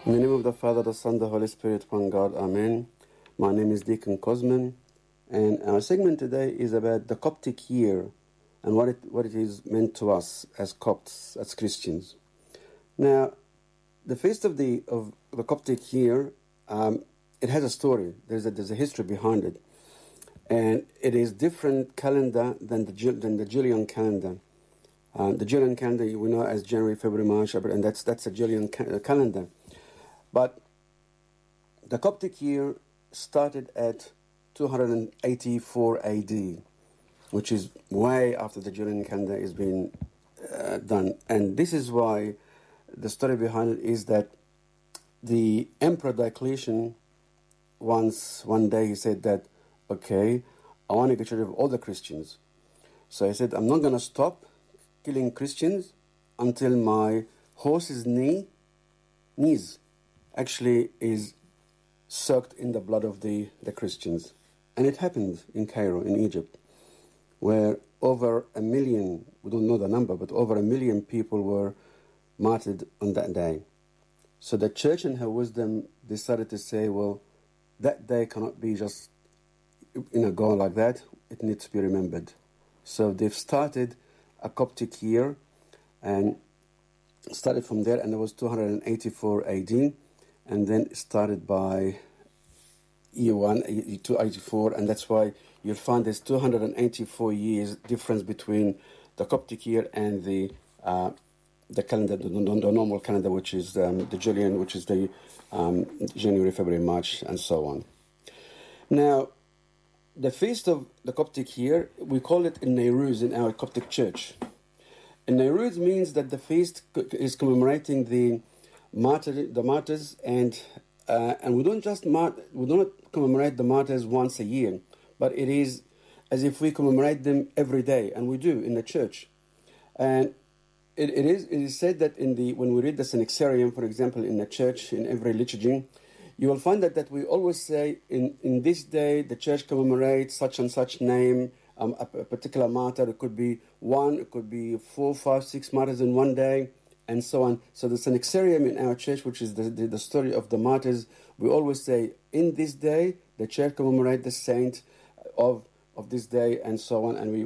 In the name of the Father, the Son, the Holy Spirit, one God, Amen. My name is Deacon Cosman, and our segment today is about the Coptic year and what it is meant to us as Copts, as Christians. Now, the feast of the Coptic year, it has a story. There's a history behind it, and it is different calendar than the Julian calendar. The Julian calendar we know as January, February, March, April, and that's a Julian calendar. But the Coptic year started at 284 AD, which is way after the Julian calendar is being done. And this is why the story behind it is that the Emperor Diocletian one day he said that, okay, I want to get rid of all the Christians. So he said, I'm not going to stop killing Christians until my horse's knees actually is soaked in the blood of the Christians. And it happened in Cairo, in Egypt, where over 1 million, we don't know the number, but over 1 million people were martyred on that day. So the church in her wisdom decided to say, well, that day cannot be just gone like that. It needs to be remembered. So they've started a Coptic year and started from there, and it was 284 AD. And then it started by year 284, and that's why you'll find there's 284 years difference between the Coptic year and the calendar, the normal calendar, which is the Julian, which is the January, February, March, and so on. Now, the feast of the Coptic year, we call it Nowruz in our Coptic church. And Nowruz means that the feast is commemorating the martyrs, and we don't commemorate the martyrs once a year, but it is as if we commemorate them every day, and we do in the church. And it is said that when we read the Synaxarium, for example, in the church, in every liturgy, you will find that we always say in this day the church commemorates such and such name, a particular martyr. It could be one, it could be 4, 5, 6 martyrs in one day, and so on. So the Synaxarium in our church, which is the story of the martyrs, we always say, in this day, the church commemorates the saint of this day, and so on. And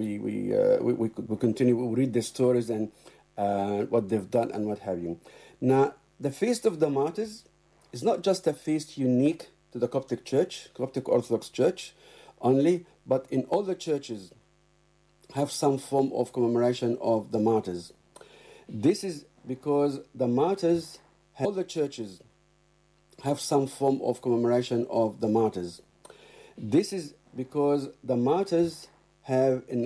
we continue, we read the stories and what they've done and what have you. Now, the Feast of the Martyrs is not just a feast unique to the Coptic Church, Coptic Orthodox Church only, but in all the churches have some form of commemoration of the martyrs. This is because the martyrs, all the churches have some form of commemoration of the martyrs. This is because the martyrs have in